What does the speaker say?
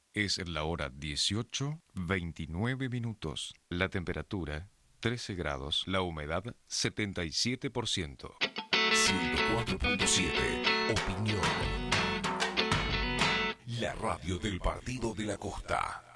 Es la hora 18:29. La temperatura 13 grados. La humedad 77%. 104.7 Opinión. La radio del Partido de la Costa.